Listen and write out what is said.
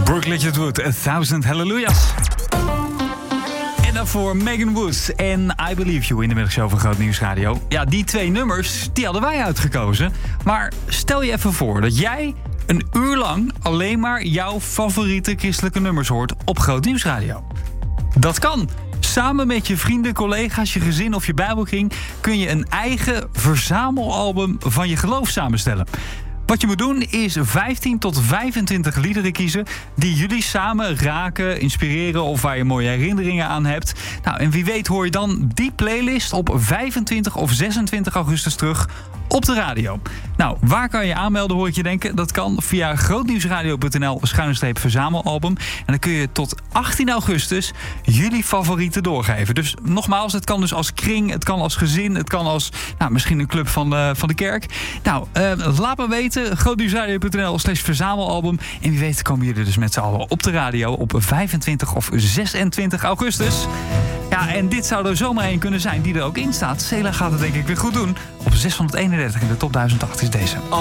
Brooke Littlewood, 1000 Hallelujahs. En daarvoor Megan Woods en I Believe You in de middagshow van Groot Nieuws Radio. Ja, die twee nummers, die hadden wij uitgekozen. Maar stel je even voor dat jij een uur lang alleen maar jouw favoriete christelijke nummers hoort op Groot Nieuws Radio. Dat kan. Samen met je vrienden, collega's, je gezin of je bijbelkring kun je een eigen verzamelalbum van je geloof samenstellen. Wat je moet doen is 15 tot 25 liederen kiezen die jullie samen raken, inspireren of waar je mooie herinneringen aan hebt. Nou, en wie weet hoor je dan die playlist op 25 of 26 augustus terug op de radio. Nou, waar kan je aanmelden, hoor ik je denken? Dat kan via grootnieuwsradio.nl/verzamelalbum. En dan kun je tot 18 augustus jullie favorieten doorgeven. Dus nogmaals, het kan dus als kring, het kan als gezin, het kan als misschien een club van de kerk. Nou, laat me weten, grootnieuwsradio.nl/verzamelalbum. En wie weet komen jullie dus met z'n allen op de radio op 25 of 26 augustus. Ja, en dit zou er zomaar een kunnen zijn die er ook in staat. Sela gaat het denk ik weer goed doen. Op 631 in de top 1008 is deze.